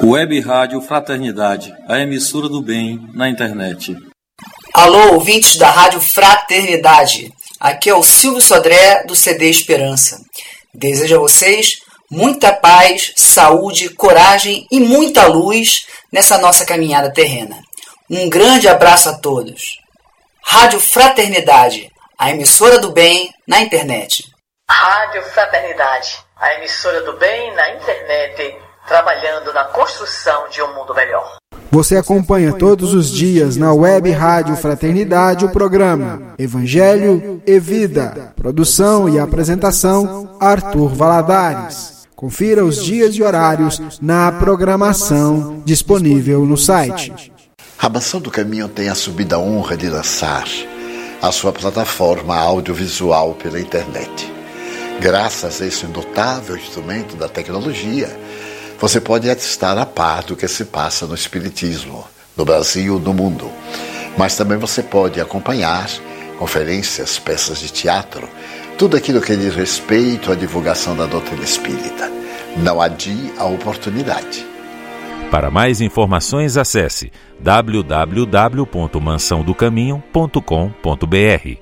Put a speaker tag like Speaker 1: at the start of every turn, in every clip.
Speaker 1: Web Rádio Fraternidade, a emissora do bem na internet.
Speaker 2: Alô, ouvintes da Rádio Fraternidade. Aqui é o Silvio Sodré, do CD Esperança. Desejo a vocês muita paz, saúde, coragem e muita luz nessa nossa caminhada terrena. Um grande abraço a todos. Rádio Fraternidade, a emissora do bem na internet.
Speaker 3: Rádio Fraternidade, a emissora do bem na internet, trabalhando na construção de um mundo melhor.
Speaker 4: Você acompanha todos os dias na Web Rádio Fraternidade o programa Evangelho e Vida. Produção e apresentação, Arthur Valadares. Confira os dias e horários na programação disponível no site.
Speaker 5: A Mansão do Caminho tem assumido a honra de lançar a sua plataforma audiovisual pela internet. Graças a esse notável instrumento da tecnologia, você pode estar a par do que se passa no Espiritismo, no Brasil, no mundo. Mas também você pode acompanhar conferências, peças de teatro, tudo aquilo que diz respeito à divulgação da doutrina espírita. Não adie a oportunidade.
Speaker 6: Para mais informações, acesse www.mansãodocaminho.com.br.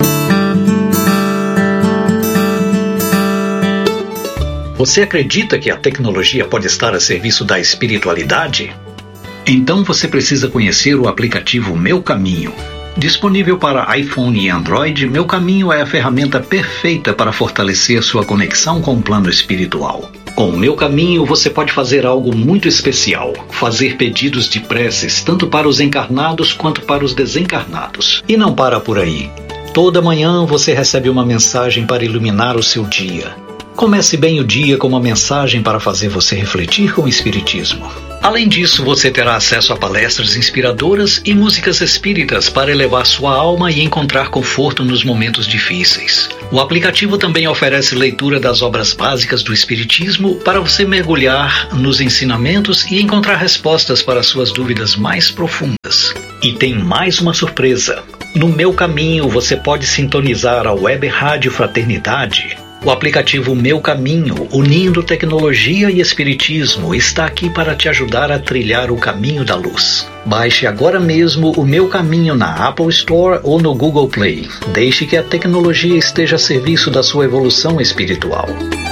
Speaker 7: Você acredita que a tecnologia pode estar a serviço da espiritualidade? Então você precisa conhecer o aplicativo Meu Caminho. Disponível para iPhone e Android, Meu Caminho é a ferramenta perfeita para fortalecer sua conexão com o plano espiritual. Com o Meu Caminho você pode fazer algo muito especial, fazer pedidos de preces tanto para os encarnados quanto para os desencarnados. E não para por aí. Toda manhã você recebe uma mensagem para iluminar o seu dia. Comece bem o dia com uma mensagem para fazer você refletir com o Espiritismo. Além disso, você terá acesso a palestras inspiradoras e músicas espíritas para elevar sua alma e encontrar conforto nos momentos difíceis. O aplicativo também oferece leitura das obras básicas do Espiritismo para você mergulhar nos ensinamentos e encontrar respostas para suas dúvidas mais profundas. E tem mais uma surpresa. No Meu Caminho você pode sintonizar a Web Rádio Fraternidade. O aplicativo Meu Caminho, unindo tecnologia e espiritismo, está aqui para te ajudar a trilhar o caminho da luz. Baixe agora mesmo o Meu Caminho na Apple Store ou no Google Play. Deixe que a tecnologia esteja a serviço da sua evolução espiritual.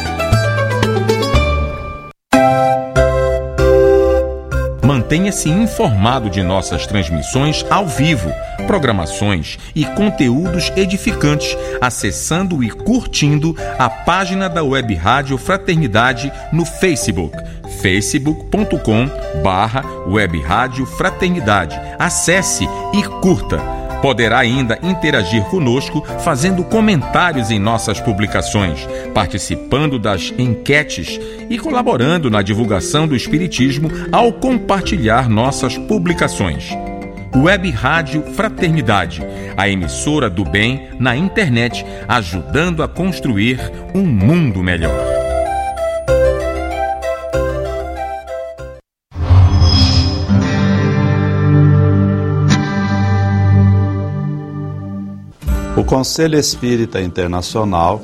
Speaker 6: Mantenha-se informado de nossas transmissões ao vivo, programações e conteúdos edificantes, acessando e curtindo a página da Web Rádio Fraternidade no Facebook, facebook.com/Web Rádio Fraternidade. Acesse e curta. Poderá ainda interagir conosco fazendo comentários em nossas publicações, participando das enquetes e colaborando na divulgação do Espiritismo ao compartilhar nossas publicações. Web Rádio Fraternidade, a emissora do bem na internet, ajudando a construir um mundo melhor.
Speaker 8: O Conselho Espírita Internacional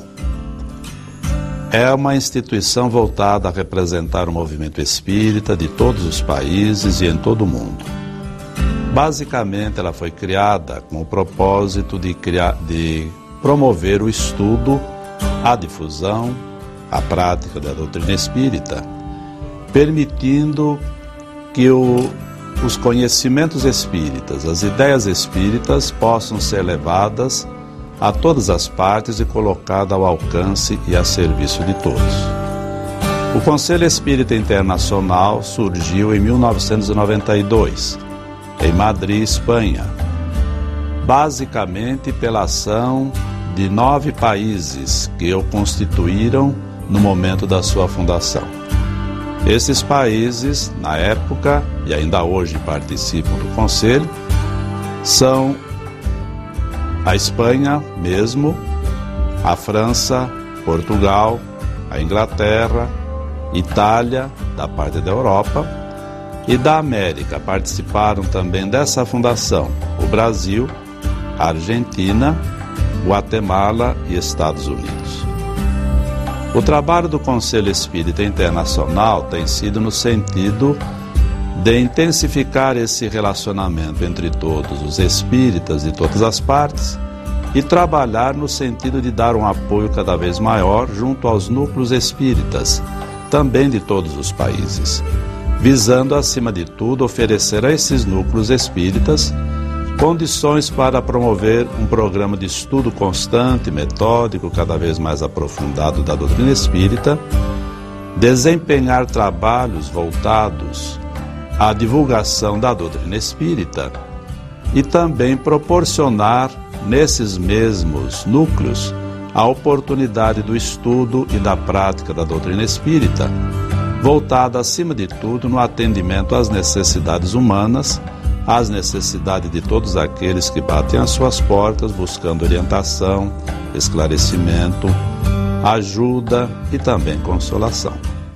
Speaker 8: é uma instituição voltada a representar o movimento espírita de todos os países e em todo o mundo. Basicamente, ela foi criada com o propósito de promover o estudo, a difusão, a prática da doutrina espírita, permitindo que os conhecimentos espíritas, as ideias espíritas possam ser levadas a todas as partes e colocada ao alcance e a serviço de todos. O Conselho Espírita Internacional surgiu em 1992, em Madrid, Espanha, basicamente pela ação de 9 países que o constituíram no momento da sua fundação. Esses países, na época, e ainda hoje participam do Conselho, são a Espanha mesmo, a França, Portugal, a Inglaterra, Itália, da parte da Europa, e da América participaram também dessa fundação o Brasil, a Argentina, Guatemala e Estados Unidos. O trabalho do Conselho Espírita Internacional tem sido no sentido de intensificar esse relacionamento entre todos os espíritas de todas as partes e trabalhar no sentido de dar um apoio cada vez maior junto aos núcleos espíritas, também de todos os países, visando, acima de tudo, oferecer a esses núcleos espíritas condições para promover um programa de estudo constante, metódico, cada vez mais aprofundado da doutrina espírita, desempenhar trabalhos voltados à divulgação da doutrina espírita e também proporcionar, nesses mesmos núcleos, a oportunidade do estudo e da prática da doutrina espírita, voltada, acima de tudo, no atendimento às necessidades humanas, às necessidades de todos aqueles que batem às suas portas buscando orientação, esclarecimento, ajuda e também consolação.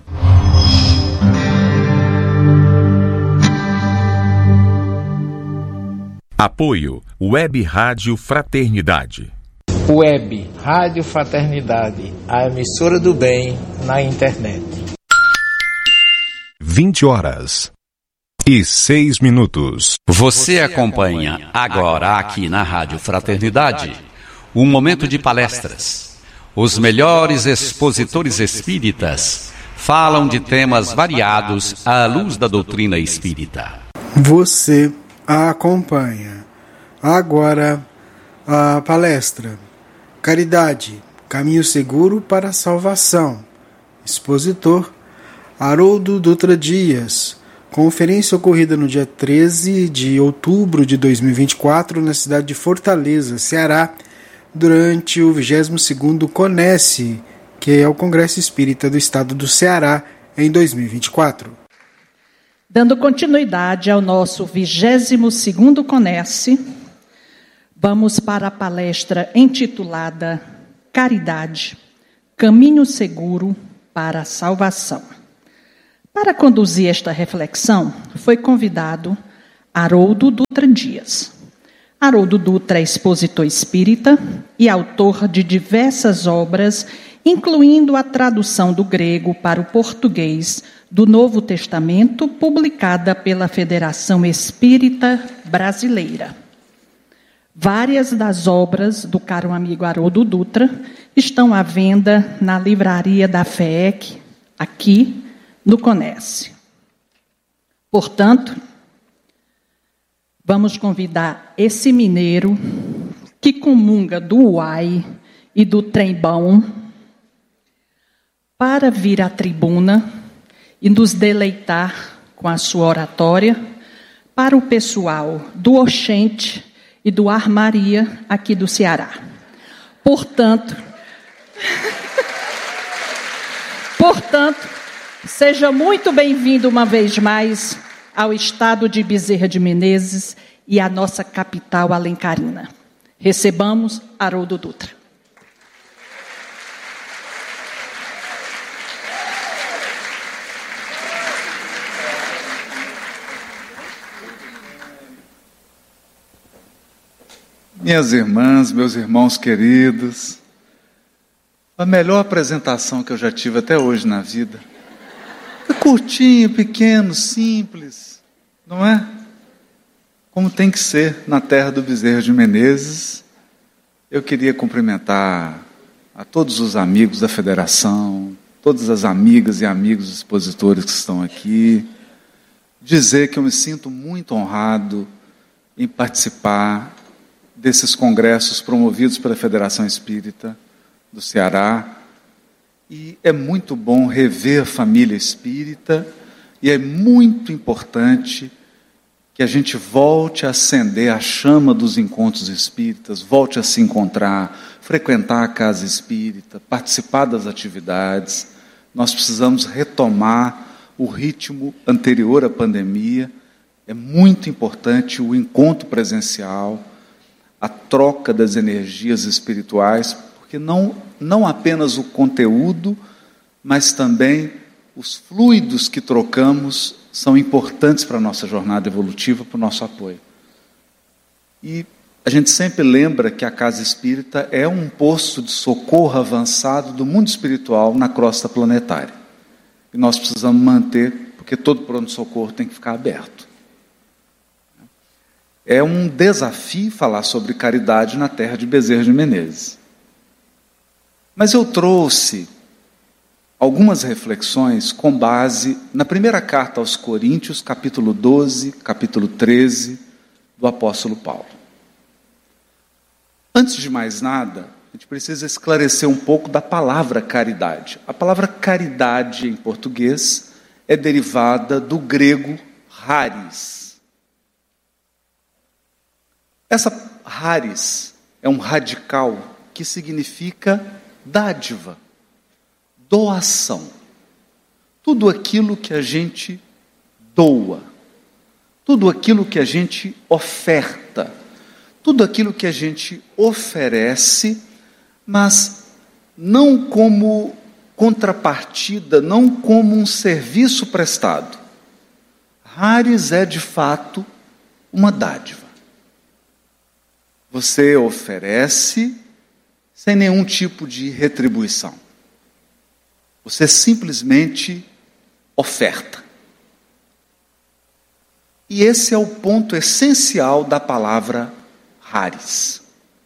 Speaker 6: Apoio Web Rádio Fraternidade.
Speaker 9: Web Rádio Fraternidade, a emissora do bem na internet.
Speaker 10: 20h06.
Speaker 11: Você acompanha agora aqui na Rádio Fraternidade um momento de palestras. Os melhores expositores espíritas falam de temas variados à luz da doutrina espírita.
Speaker 4: Você acompanha agora a palestra Caridade, Caminho Seguro para a Salvação. Expositor Haroldo Dutra Dias. Conferência ocorrida no dia 13 de outubro de 2024 na cidade de Fortaleza, Ceará, durante o 22º CONESE, que é o Congresso Espírita do Estado do Ceará, em 2024.
Speaker 12: Dando continuidade ao nosso 22º CONESE, vamos para a palestra intitulada Caridade, Caminho Seguro para a Salvação. Para conduzir esta reflexão, foi convidado Haroldo Dutra Dias. Haroldo Dutra é expositor espírita e autor de diversas obras, incluindo a tradução do grego para o português do Novo Testamento, publicada pela Federação Espírita Brasileira. Várias das obras do caro amigo Haroldo Dutra estão à venda na livraria da FEEC, aqui no CONESE. Portanto, vamos convidar esse mineiro que comunga do uai e do trem bom para vir à tribuna e nos deleitar com a sua oratória para o pessoal do Oxente e do Armaria aqui do Ceará. Portanto, seja muito bem-vindo uma vez mais ao estado de Bezerra de Menezes e à nossa capital alencarina. Recebamos Haroldo Dutra.
Speaker 13: Minhas irmãs, meus irmãos queridos, a melhor apresentação que eu já tive até hoje na vida. É curtinho, pequeno, simples, não é? Como tem que ser na terra do Bezerra de Menezes. Eu queria cumprimentar a todos os amigos da federação, todas as amigas e amigos expositores que estão aqui, dizer que eu me sinto muito honrado em participar desses congressos promovidos pela Federação Espírita do Ceará. E é muito bom rever a família espírita, e é muito importante que a gente volte a acender a chama dos encontros espíritas, volte a se encontrar, frequentar a casa espírita, participar das atividades. Nós precisamos retomar o ritmo anterior à pandemia. É muito importante o encontro presencial, a troca das energias espirituais, porque não apenas o conteúdo, mas também os fluidos que trocamos são importantes para a nossa jornada evolutiva, para o nosso apoio. E a gente sempre lembra que a casa espírita é um posto de socorro avançado do mundo espiritual na crosta planetária. E nós precisamos manter, porque todo pronto-socorro tem que ficar aberto. É um desafio falar sobre caridade na terra de Bezerra de Menezes. Mas eu trouxe algumas reflexões com base na primeira carta aos Coríntios, capítulo 12, capítulo 13, do apóstolo Paulo. Antes de mais nada, a gente precisa esclarecer um pouco da palavra caridade. A palavra caridade em português é derivada do grego charis. Essa charis é um radical que significa dádiva, doação. Tudo aquilo que a gente doa, tudo aquilo que a gente oferta, tudo aquilo que a gente oferece, mas não como contrapartida, não como um serviço prestado. Charis é, de fato, uma dádiva. Você oferece sem nenhum tipo de retribuição. Você simplesmente oferta. E esse é o ponto essencial da palavra charis.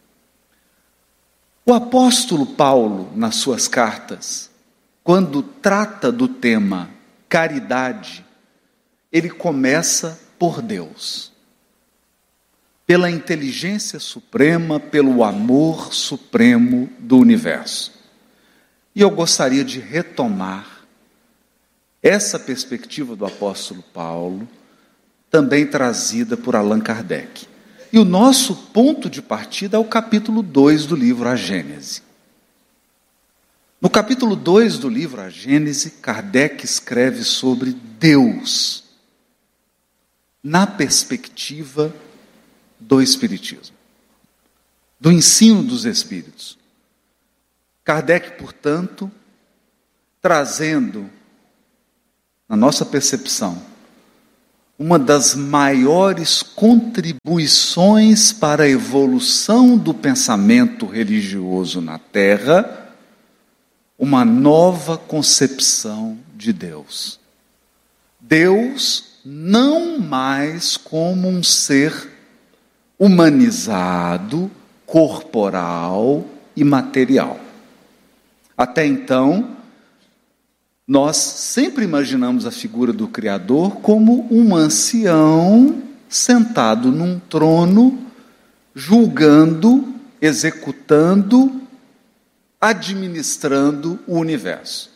Speaker 13: O apóstolo Paulo, nas suas cartas, quando trata do tema caridade, ele começa por Deus. Pela inteligência suprema, pelo amor supremo do universo. E eu gostaria de retomar essa perspectiva do apóstolo Paulo, também trazida por Allan Kardec. E o nosso ponto de partida é o capítulo 2 do livro A Gênese. No capítulo 2 do livro A Gênese, Kardec escreve sobre Deus, na perspectiva do Espiritismo, do ensino dos Espíritos. Kardec, portanto, trazendo, na nossa percepção, uma das maiores contribuições para a evolução do pensamento religioso na Terra, uma nova concepção de Deus. Deus não mais como um ser humanizado, corporal e material. Até então, nós sempre imaginamos a figura do Criador como um ancião sentado num trono, julgando, executando, administrando o universo.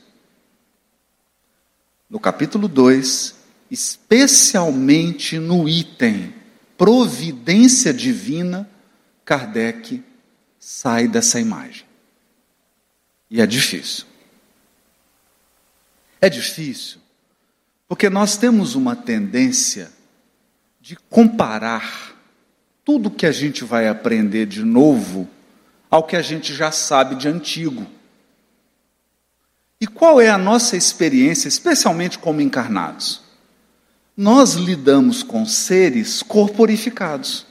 Speaker 13: No capítulo 2, especialmente no item providência divina, Kardec sai dessa imagem. E é difícil. É difícil, porque nós temos uma tendência de comparar tudo que a gente vai aprender de novo ao que a gente já sabe de antigo. E qual é a nossa experiência, especialmente como encarnados? Nós lidamos com seres corporificados.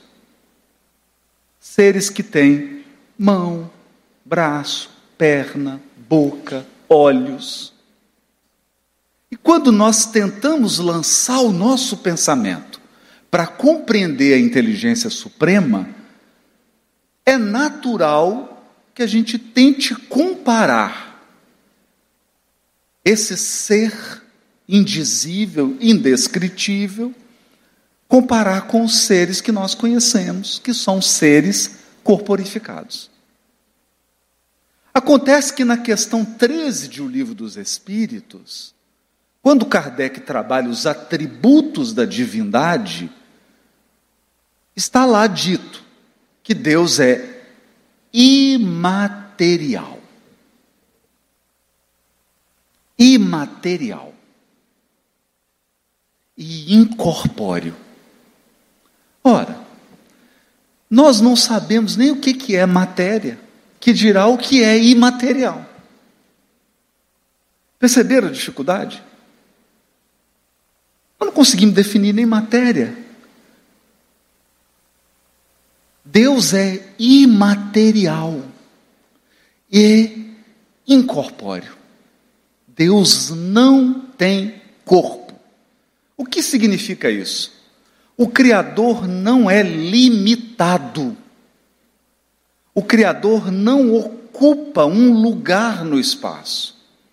Speaker 13: Seres que têm mão, braço, perna, boca, olhos. E quando nós tentamos lançar o nosso pensamento para compreender a inteligência suprema, é natural que a gente tente comparar esse ser indizível, indescritível, comparar com os seres que nós conhecemos, que são seres corporificados. Acontece que na questão 13 de O Livro dos Espíritos, quando Kardec trabalha os atributos da divindade, está lá dito que Deus é imaterial. Imaterial. E incorpóreo. Ora, nós não sabemos nem o que é matéria, que dirá o que é imaterial. Perceberam a dificuldade? Nós não conseguimos definir nem matéria. Deus é imaterial e incorpóreo. Deus não tem corpo. O que significa isso? O Criador não é limitado. O Criador não ocupa um lugar no espaço.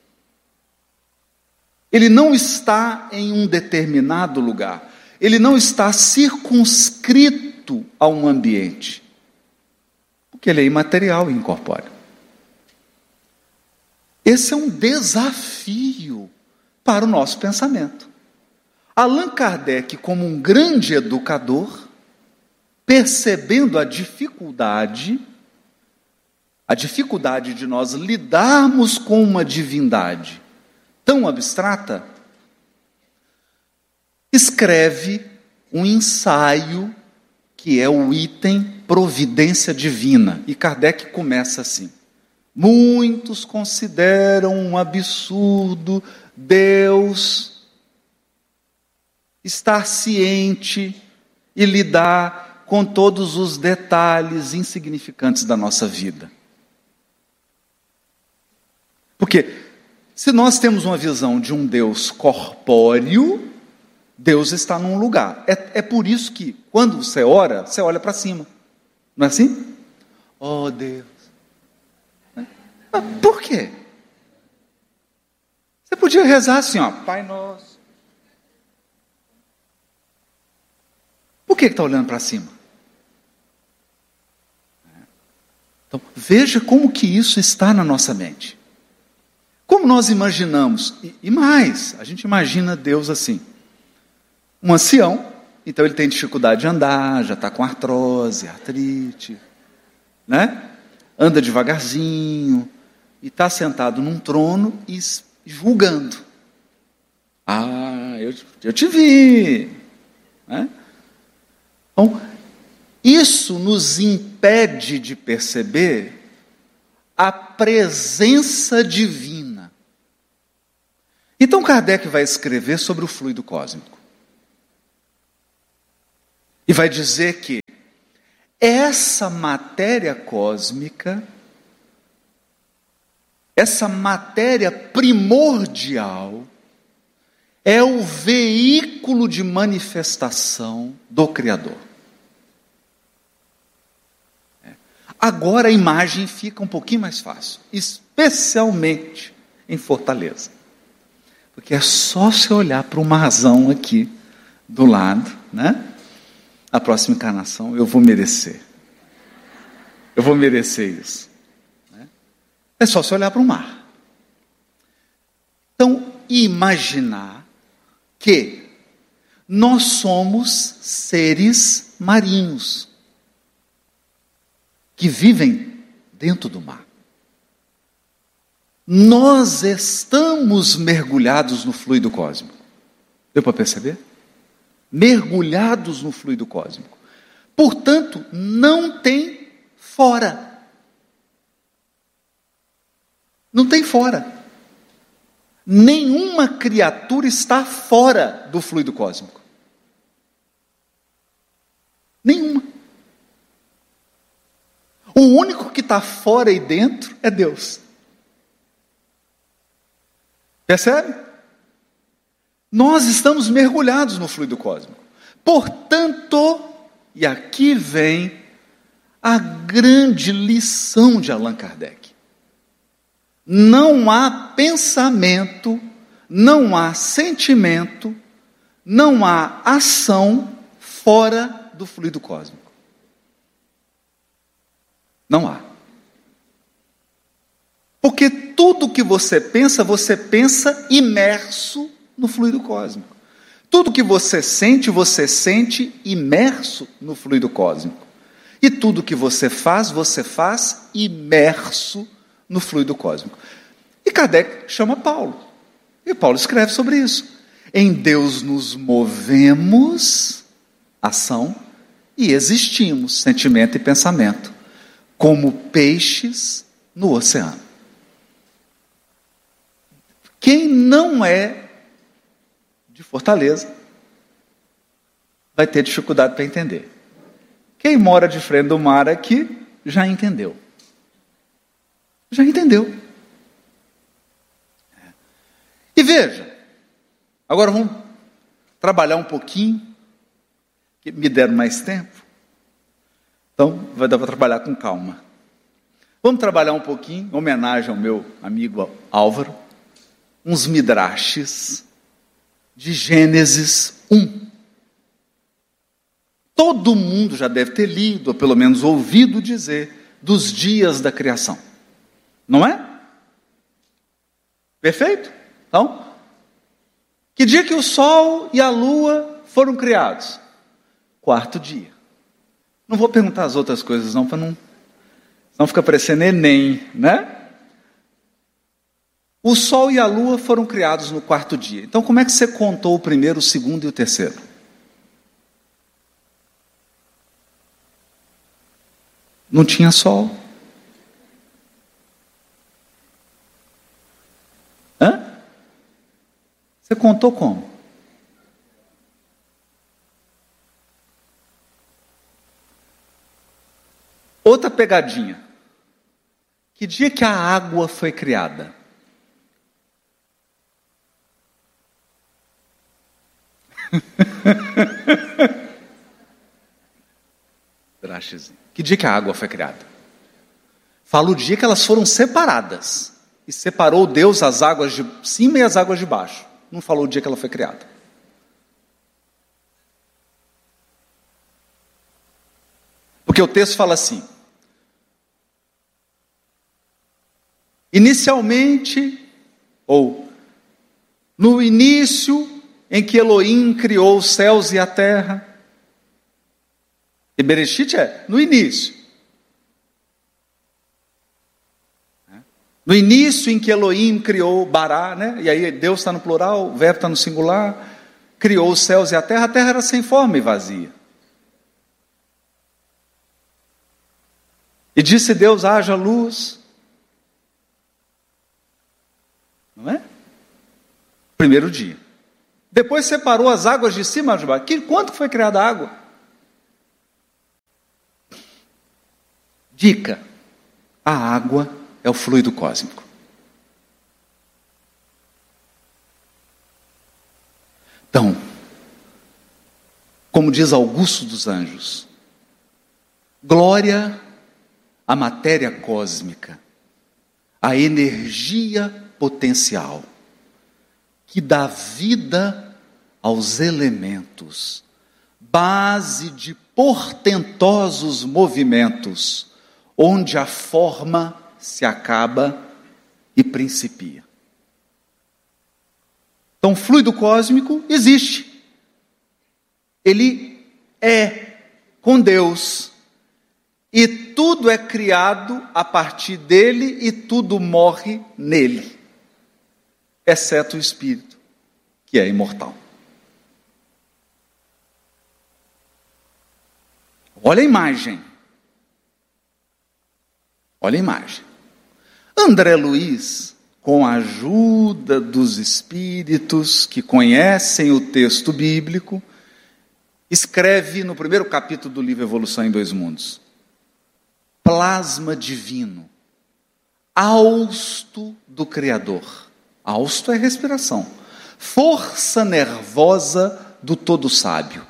Speaker 13: Ele não está em um determinado lugar. Ele não está circunscrito a um ambiente. Porque ele é imaterial e incorpóreo. Esse é um desafio para o nosso pensamento. Allan Kardec, como um grande educador, percebendo a dificuldade de nós lidarmos com uma divindade tão abstrata, escreve um ensaio que é o item Providência Divina. E Kardec começa assim: muitos consideram um absurdo Deus estar ciente e lidar com todos os detalhes insignificantes da nossa vida. Porque se nós temos uma visão de um Deus corpóreo, Deus está num lugar. É por isso que, quando você olha para cima. Não é assim? Oh, Deus. Por quê? Você podia rezar assim, ó, Pai Nosso. Por que está olhando para cima? Então, veja como que isso está na nossa mente. Como nós imaginamos, e mais, a gente imagina Deus assim, um ancião, então ele tem dificuldade de andar, já está com artrose, artrite, né? Anda devagarzinho, e está sentado num trono e julgando. Ah, eu te vi. Né? Então, isso nos impede de perceber a presença divina. Então Kardec vai escrever sobre o fluido cósmico. E vai dizer que essa matéria cósmica, essa matéria primordial, é o veículo de manifestação do Criador. Agora a imagem fica um pouquinho mais fácil, especialmente em Fortaleza. Porque é só você olhar para o marzão aqui do lado, né? A próxima encarnação eu vou merecer. Eu vou merecer isso. Né? É só você olhar para o mar. Então, imaginar que nós somos seres marinhos que vivem dentro do mar. Nós estamos mergulhados no fluido cósmico. Deu para perceber? Mergulhados no fluido cósmico. Portanto, não tem fora. Não tem fora. Nenhuma criatura está fora do fluido cósmico. Nenhuma. O único que está fora e dentro é Deus. Percebe? Nós estamos mergulhados no fluido cósmico. Portanto, e aqui vem a grande lição de Allan Kardec. Não há pensamento, não há sentimento, não há ação fora do fluido cósmico. Não há. Porque tudo que você pensa imerso no fluido cósmico. Tudo que você sente imerso no fluido cósmico. E tudo que você faz imerso no fluido cósmico. E Kardec chama Paulo. E Paulo escreve sobre isso. Em Deus nos movemos, ação, e existimos, sentimento e pensamento, como peixes no oceano. Quem não é de Fortaleza vai ter dificuldade para entender. Quem mora de frente do mar aqui já entendeu. Já entendeu. E veja, agora vamos trabalhar um pouquinho, que me deram mais tempo. Então vai dar para trabalhar com calma. Vamos trabalhar um pouquinho, em homenagem ao meu amigo Álvaro, uns midrashes de Gênesis 1. Todo mundo já deve ter lido, ou pelo menos ouvido dizer, dos dias da criação. Não é? Perfeito? Então, que dia que o sol e a lua foram criados? 4º dia. Não vou perguntar as outras coisas não, para não ficar parecendo Enem, né? O sol e a lua foram criados no 4º dia. Então, como é que você contou o primeiro, o segundo e o terceiro? Não tinha sol. Hã? Você contou como? Outra pegadinha. Que dia que a água foi criada? Que dia que a água foi criada? Fala o dia que elas foram separadas. E separou Deus as águas de cima e as águas de baixo. Não falou o dia que ela foi criada. Porque o texto fala assim: inicialmente, ou no início em que Elohim criou os céus e a terra. E Bereshit é no início. No início em que Elohim criou Bará, né? E aí Deus está no plural, o verbo está no singular, criou os céus e a terra era sem forma e vazia. E disse Deus, haja luz. Não é? Primeiro dia. Depois separou as águas de cima e de baixo. Quanto foi criada a água? Dica: a água é o fluido cósmico. Então, como diz Augusto dos Anjos, glória à matéria cósmica, à energia potencial, que dá vida aos elementos, base de portentosos movimentos, onde a forma se acaba e principia. Então, o fluido cósmico existe. Ele é com Deus. E tudo é criado a partir dele e tudo morre nele. Exceto o Espírito, que é imortal. Olha a imagem. Olha a imagem. André Luiz, com a ajuda dos espíritos que conhecem o texto bíblico, escreve no primeiro capítulo do livro Evolução em Dois Mundos: plasma divino, hausto do Criador. Hausto é respiração. Força nervosa do todo sábio.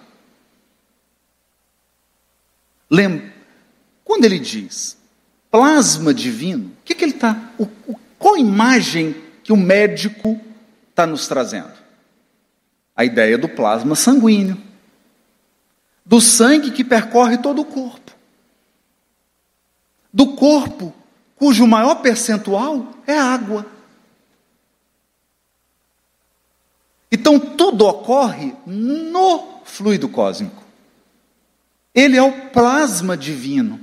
Speaker 13: Lembra, quando ele diz plasma divino, o que ele está? Qual imagem que o médico está nos trazendo? A ideia do plasma sanguíneo, do sangue que percorre todo o corpo, do corpo cujo maior percentual é água. Então tudo ocorre no fluido cósmico. Ele é o plasma divino.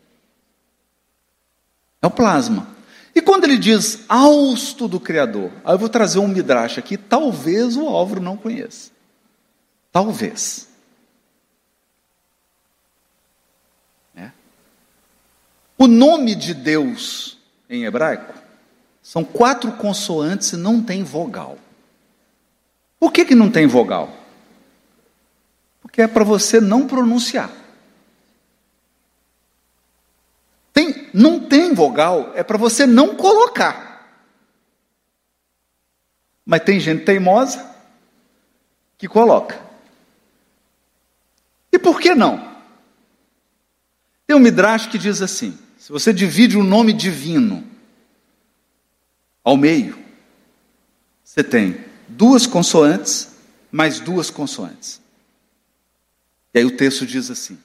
Speaker 13: É o plasma. E quando ele diz hausto do Criador, aí eu vou trazer um midrash aqui, talvez o Álvaro não conheça. Talvez. O nome de Deus em hebraico são 4 consoantes e não tem vogal. Por que não tem vogal? Porque é para você não pronunciar. não tem vogal, é para você não colocar. Mas tem gente teimosa que coloca. E por que não? Tem um Midrash que diz assim: se você divide o nome divino ao meio, você tem 2 consoantes mais 2 consoantes. E aí o texto diz assim: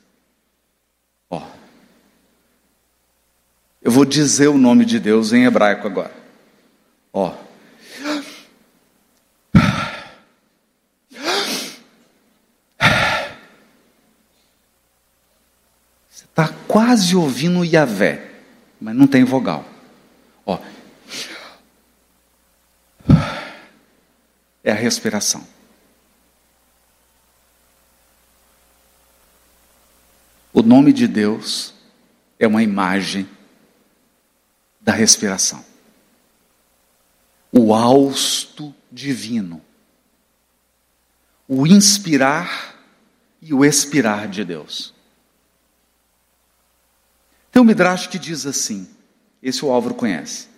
Speaker 13: eu vou dizer o nome de Deus em hebraico agora. Você está quase ouvindo Yahvé, mas não tem vogal. É a respiração. O nome de Deus é uma imagem da respiração. O hausto divino. O inspirar e o expirar de Deus. Tem um Midrash que diz assim, esse o Álvaro conhece.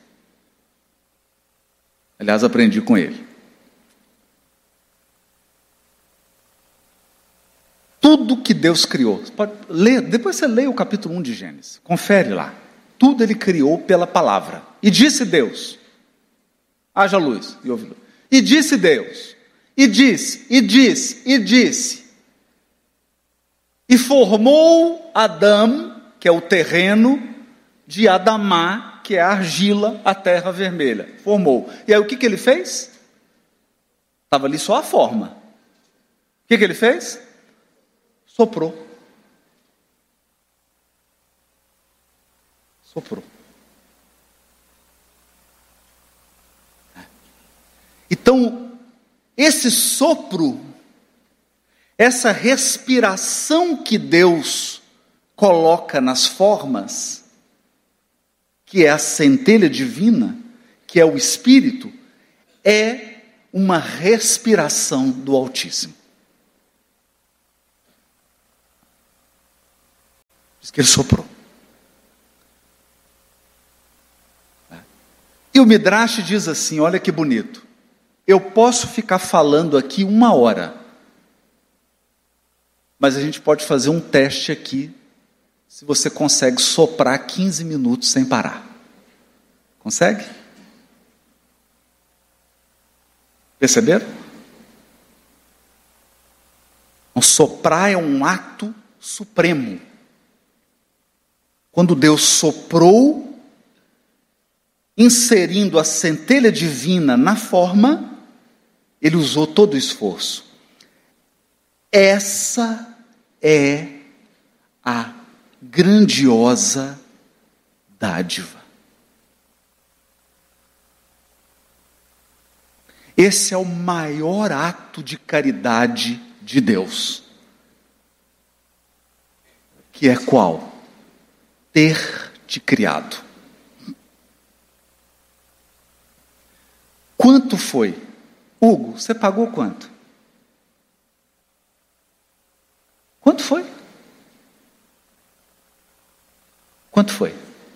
Speaker 13: Aliás, aprendi com ele. Tudo que Deus criou, você pode ler, depois você lê o capítulo 1 de Gênesis, confere lá. Tudo ele criou pela palavra. E disse Deus, haja luz, e houve luz. E disse Deus, e disse, e disse, e disse. E formou Adão, que é o terreno, de Adamá, que é a argila, a terra vermelha. Formou. E aí o que ele fez? Estava ali só a forma. O que ele fez? Soprou. Soprou. Então, esse sopro, essa respiração que Deus coloca nas formas, que é a centelha divina, que é o Espírito, é uma respiração do Altíssimo. Diz que ele soprou. E o Midrash diz assim, olha que bonito. Eu posso ficar falando aqui 1 hora, mas a gente pode fazer um teste aqui, se você consegue soprar 15 minutos sem parar. Consegue? Perceberam? Então, soprar é um ato supremo. Quando Deus soprou, inserindo a centelha divina na forma, ele usou todo o esforço. Essa é a grandiosa dádiva. Esse é o maior ato de caridade de Deus. Que é qual? Ter te criado. Quanto foi? Hugo, você pagou quanto? Quanto foi? Quanto foi?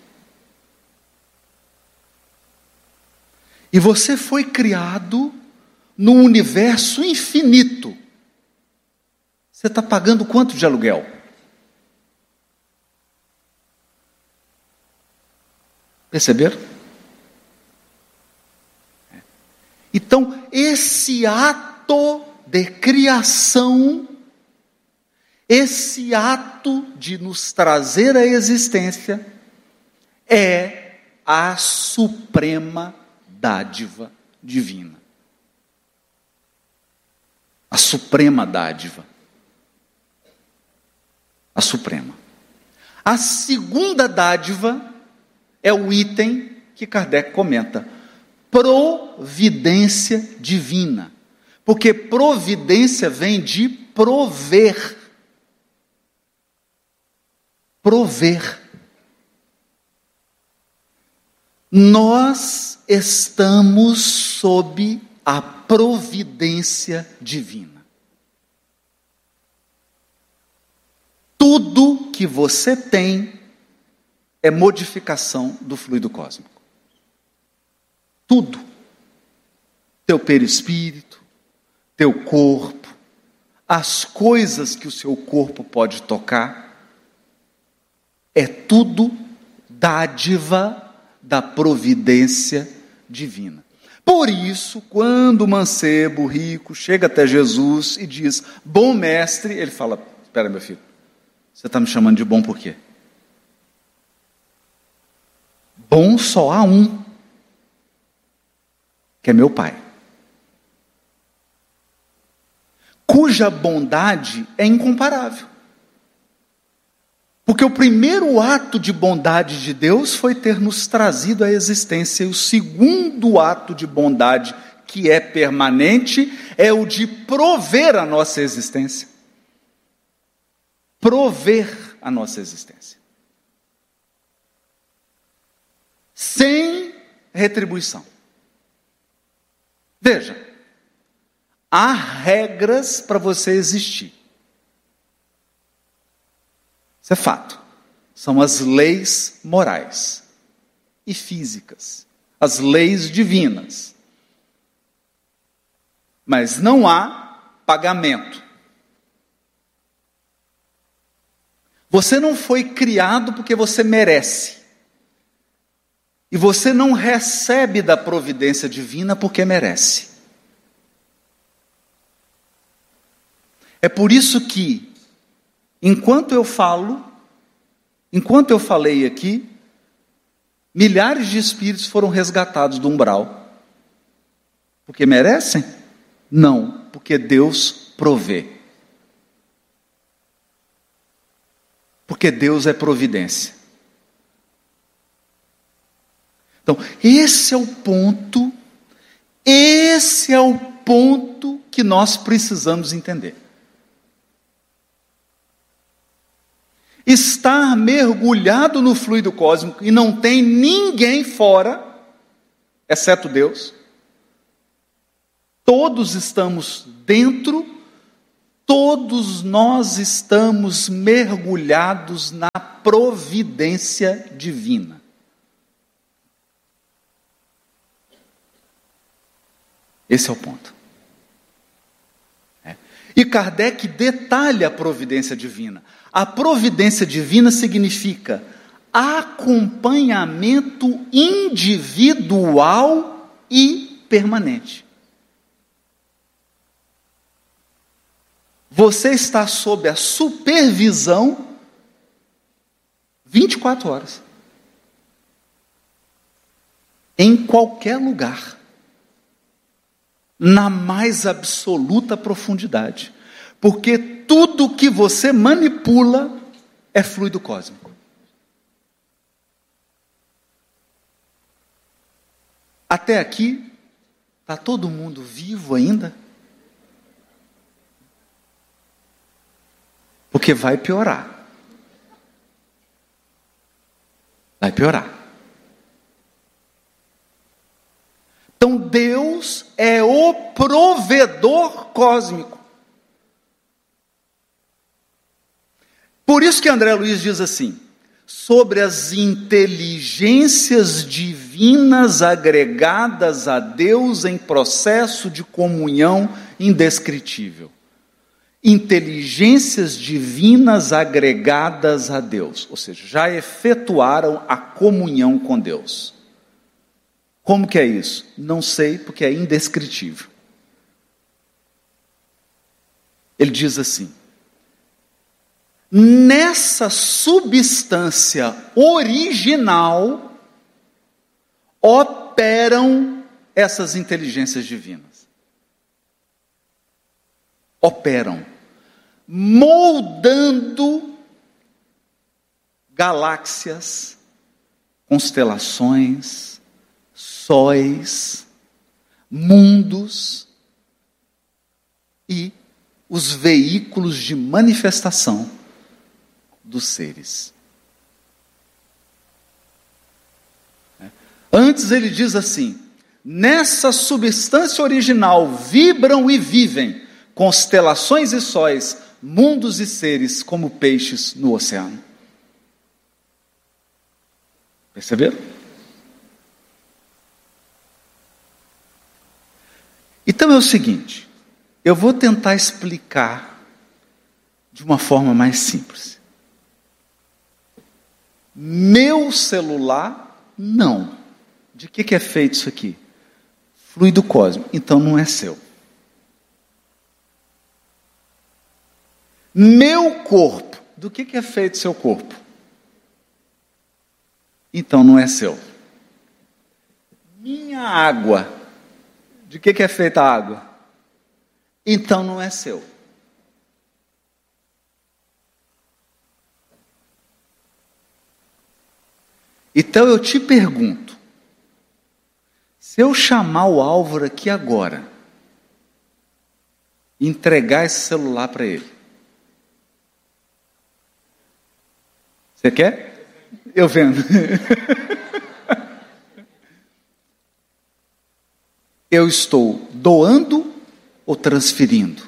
Speaker 13: E você foi criado num universo infinito. Você está pagando quanto de aluguel? Perceberam? Então, esse ato de criação, esse ato de nos trazer à existência, é a suprema dádiva divina. A suprema dádiva. A suprema. A segunda dádiva é o item que Kardec comenta. Providência divina. Porque providência vem de prover. Prover. Nós estamos sob a providência divina. Tudo que você tem é modificação do fluido cósmico. Tudo. Teu perispírito, teu corpo, as coisas que o seu corpo pode tocar, é tudo dádiva da providência divina. Por isso, quando o mancebo rico chega até Jesus e diz, bom mestre, ele fala, espera meu filho, você está me chamando de bom por quê? Bom só há um, que é meu pai, cuja bondade é incomparável. Porque o primeiro ato de bondade de Deus foi ter nos trazido à existência, e o segundo ato de bondade, que é permanente, é o de prover a nossa existência. Prover a nossa existência. Sem retribuição. Veja, há regras para você existir. Isso é fato. São as leis morais e físicas, as leis divinas. Mas não há pagamento. Você não foi criado porque você merece. E você não recebe da providência divina porque merece. É por isso que, enquanto eu falei aqui, milhares de espíritos foram resgatados do umbral. Porque merecem? Não, porque Deus provê. Porque Deus é providência. Então, esse é o ponto que nós precisamos entender. Estar mergulhado no fluido cósmico e não tem ninguém fora, exceto Deus. Todos estamos dentro, todos nós estamos mergulhados na providência divina. Esse é o ponto. E Kardec detalha a providência divina. A providência divina significa acompanhamento individual e permanente. Você está sob a supervisão 24 horas. Em qualquer lugar. Na mais absoluta profundidade. Porque tudo que você manipula é fluido cósmico. Até aqui, está todo mundo vivo ainda? Porque vai piorar. Vai piorar. Então Deus é o provedor cósmico. Por isso que André Luiz diz assim, sobre as inteligências divinas agregadas a Deus em processo de comunhão indescritível. Inteligências divinas agregadas a Deus, ou seja, já efetuaram a comunhão com Deus. Como que é isso? Não sei, porque é indescritível. Ele diz assim, nessa substância original operam essas inteligências divinas. Operam, moldando galáxias, constelações, sóis, mundos e os veículos de manifestação dos seres. Antes ele diz assim, nessa substância original vibram e vivem constelações e sóis, mundos e seres como peixes no oceano. Perceberam? Então é o seguinte, eu vou tentar explicar de uma forma mais simples. Meu celular, não. De que é feito isso aqui? Fluido cósmico, então não é seu. Meu corpo, do que é feito seu corpo? Então não é seu. Minha água, de que é feita a água? Então não é seu. Então eu te pergunto, se eu chamar o Álvaro aqui agora, e entregar esse celular para ele, você quer? Eu vendo. Eu estou doando ou transferindo?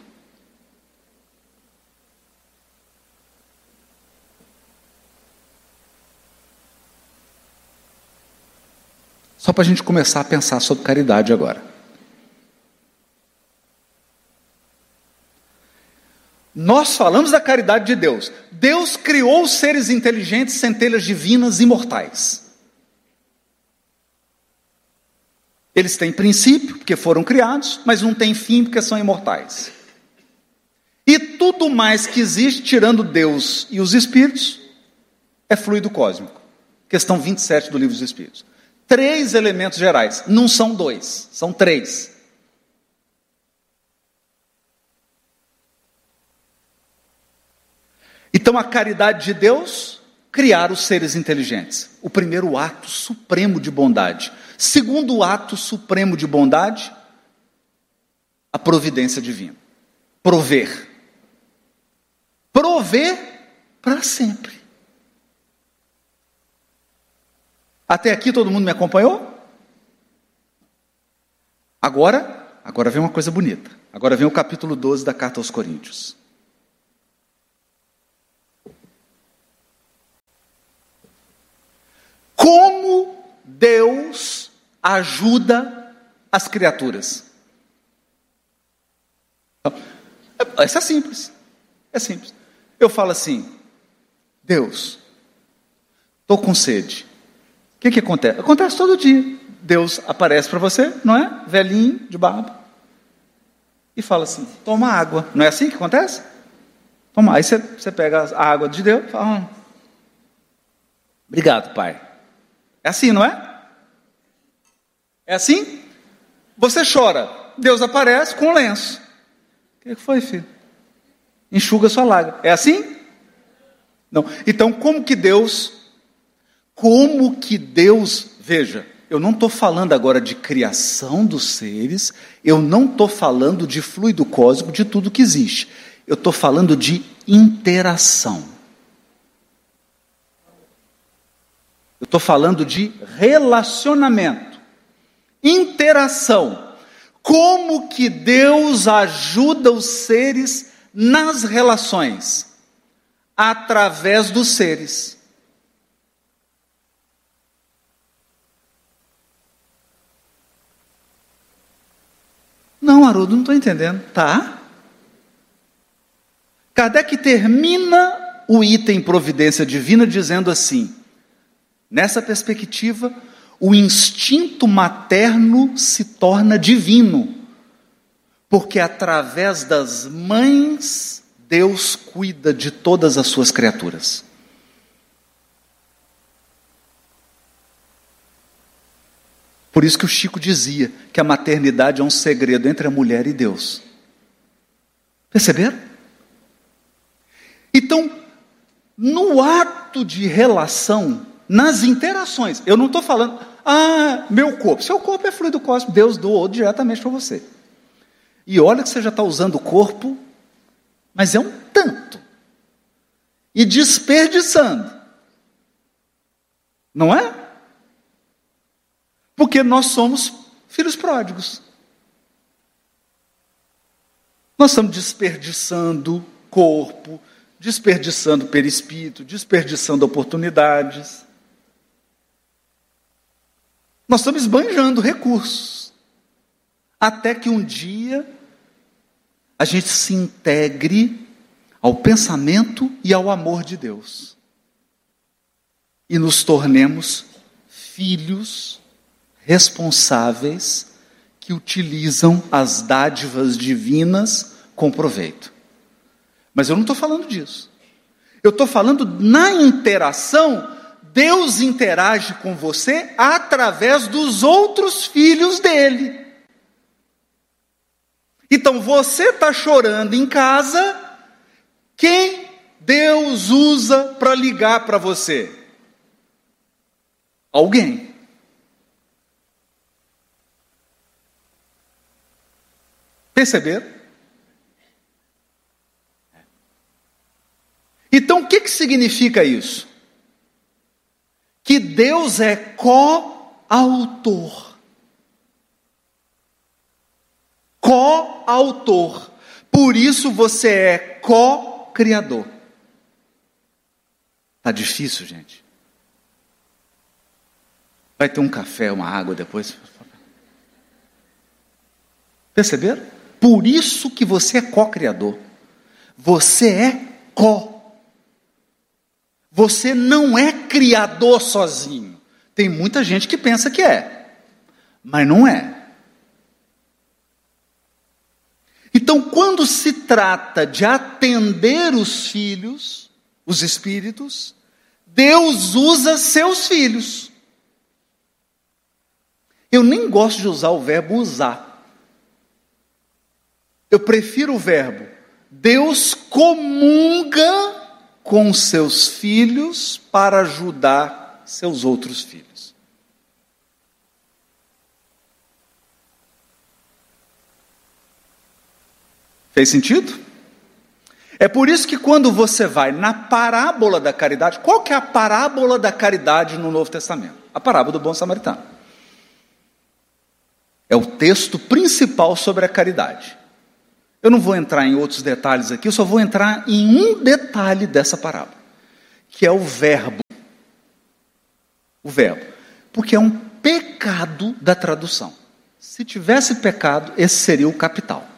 Speaker 13: Só para a gente começar a pensar sobre caridade agora. Nós falamos da caridade de Deus. Deus criou os seres inteligentes, centelhas divinas, imortais. Eles têm princípio, porque foram criados, mas não têm fim, porque são imortais. E tudo mais que existe, tirando Deus e os espíritos, é fluido cósmico. Questão 27 do Livro dos Espíritos. 3 elementos gerais, não são 2, são 3. Então a caridade de Deus, criar os seres inteligentes. O primeiro ato supremo de bondade. Segundo ato supremo de bondade, a providência divina. Prover. Prover para sempre. Até aqui todo mundo me acompanhou? Agora vem uma coisa bonita. Agora vem o capítulo 12 da Carta aos Coríntios. Como Deus ajuda as criaturas? Isso é simples. É simples. Eu falo assim, Deus, estou com sede. O que acontece? Acontece todo dia. Deus aparece para você, não é? Velhinho, de barba. E fala assim, toma água. Não é assim que acontece? Toma. Aí você pega a água de Deus e fala, obrigado, Pai. É assim, não é? É assim? Você chora. Deus aparece com um lenço. O que foi, filho? Enxuga sua lágrima. É assim? Não. Então, como que Deus, veja, eu não estou falando agora de criação dos seres, eu não estou falando de fluido cósmico, de tudo que existe. Eu estou falando de interação. Eu estou falando de relacionamento, interação. Como que Deus ajuda os seres nas relações? Através dos seres. Não, Haroldo, não estou entendendo. Tá. Kardec termina o item providência divina dizendo assim, nessa perspectiva, o instinto materno se torna divino, porque através das mães, Deus cuida de todas as suas criaturas. Por isso que o Chico dizia que a maternidade é um segredo entre a mulher e Deus. Perceberam? Então, no ato de relação, nas interações, eu não estou falando, meu corpo, seu corpo é fluido cósmico, Deus doou diretamente para você. E olha que você já está usando o corpo, mas é um tanto. E desperdiçando. Não é? Porque nós somos filhos pródigos. Nós estamos desperdiçando corpo, desperdiçando perispírito, desperdiçando oportunidades. Nós estamos esbanjando recursos, até que um dia a gente se integre ao pensamento e ao amor de Deus. E nos tornemos filhos responsáveis que utilizam as dádivas divinas com proveito. Mas eu não estou falando disso. Eu estou falando na interação. Deus interage com você através dos outros filhos dele. Então você está chorando em casa, quem Deus usa para ligar para você? Alguém. Perceberam? Então o que significa isso? Que Deus é coautor. Coautor. Por isso você é co-criador. Tá difícil, gente? Vai ter um café, uma água depois. Perceberam? Por isso que você é co-criador. Você é co. Você não é criador sozinho. Tem muita gente que pensa que é, mas não é. Então, quando se trata de atender os filhos, os espíritos, Deus usa seus filhos. Eu nem gosto de usar o verbo usar. Eu prefiro o verbo Deus comunga com seus filhos para ajudar seus outros filhos. Fez sentido? É por isso que quando você vai na parábola da caridade, qual que é a parábola da caridade no Novo Testamento? A parábola do bom samaritano. É o texto principal sobre a caridade. Eu não vou entrar em outros detalhes aqui, eu só vou entrar em um detalhe dessa parábola, que é o verbo. O verbo. Porque é um pecado da tradução. Se tivesse pecado, esse seria o capital.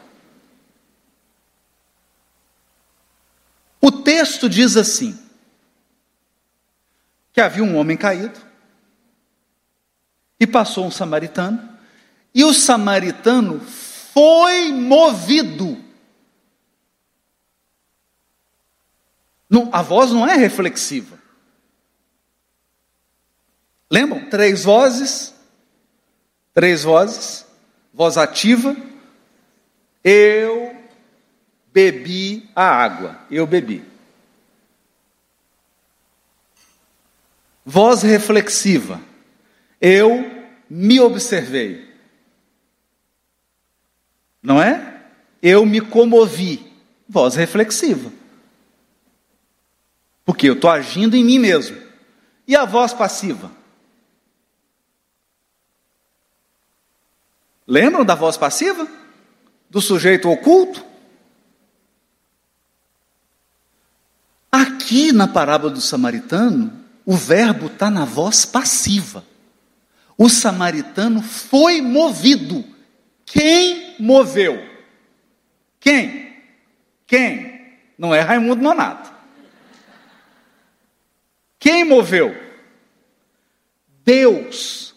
Speaker 13: O texto diz assim, que havia um homem caído, e passou um samaritano, e o samaritano foi movido. Não, a voz não é reflexiva. Lembram? 3 vozes. 3 vozes. Voz ativa. Eu bebi a água. Eu bebi. Voz reflexiva. Eu me observei. Não é? Eu me comovi. Voz reflexiva. Porque eu estou agindo em mim mesmo. E a voz passiva? Lembram da voz passiva? Do sujeito oculto? Aqui na parábola do samaritano, o verbo está na voz passiva. O samaritano foi movido. Quem moveu? Quem? Quem? Não é Raimundo Nonato. Quem moveu? Deus.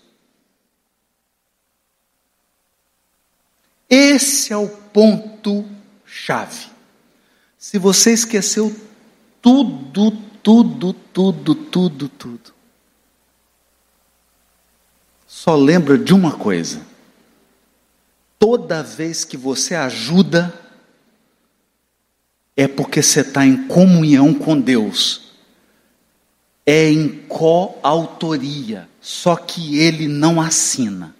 Speaker 13: Esse é o ponto-chave. Se você esqueceu tudo, só lembra de uma coisa. Toda vez que você ajuda, é porque você está em comunhão com Deus. É em coautoria, só que Ele não assina.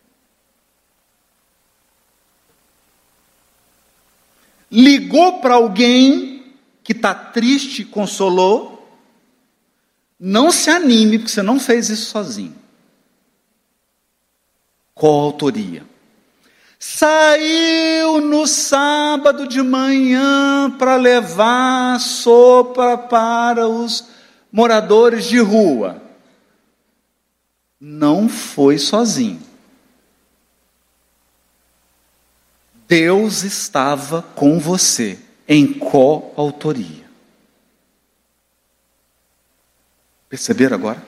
Speaker 13: Ligou para alguém que está triste, consolou. Não se anime, porque você não fez isso sozinho. Coautoria. Saiu no sábado de manhã para levar sopa para os moradores de rua. não foi sozinho. Deus estava com você em coautoria. Perceberam agora?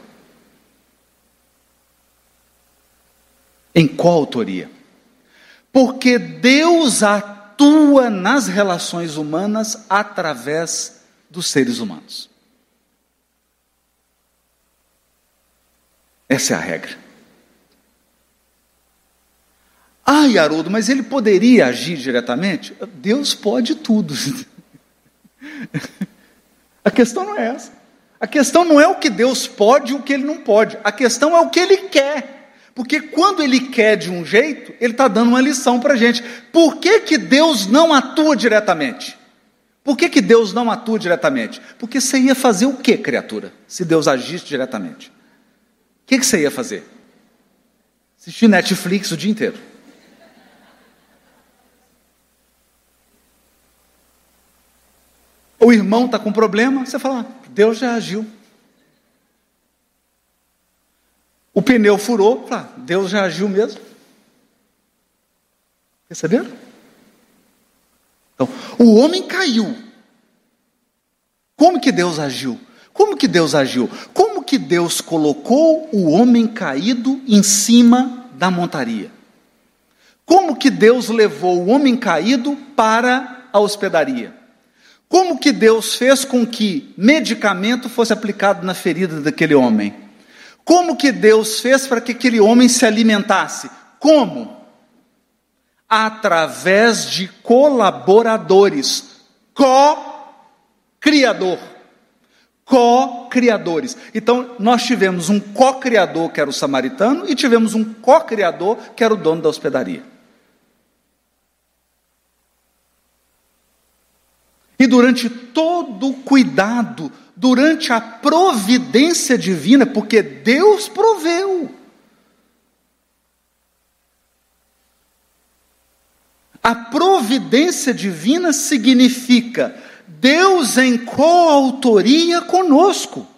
Speaker 13: Em coautoria. Porque Deus atua nas relações humanas através dos seres humanos. Essa é a regra. Haroldo, mas ele poderia agir diretamente? Deus pode tudo. A questão não é essa. A questão não é o que Deus pode e o que Ele não pode. A questão é o que Ele quer. Porque quando Ele quer de um jeito, Ele está dando uma lição para a gente. Por que que Deus não atua diretamente? Por que que Deus não atua diretamente? Porque você ia fazer o que, criatura? Se Deus agisse diretamente. O que você ia fazer? Assistir Netflix o dia inteiro. O irmão está com problema, você fala, Deus já agiu. O pneu furou, fala, Deus já agiu mesmo. Perceberam? Então, o homem caiu. Como que Deus agiu? Como que Deus agiu? Como que Deus colocou o homem caído em cima da montaria? Como que Deus levou o homem caído para a hospedaria? Como que Deus fez com que medicamento fosse aplicado na ferida daquele homem? Como que Deus fez para que aquele homem se alimentasse? Como? Através de colaboradores, co-criador. Co-criadores. Então, nós tivemos um co-criador, que era o samaritano, e tivemos um co-criador, que era o dono da hospedaria. E durante todo o cuidado, durante a providência divina, porque Deus proveu. A providência divina significa Deus em coautoria conosco.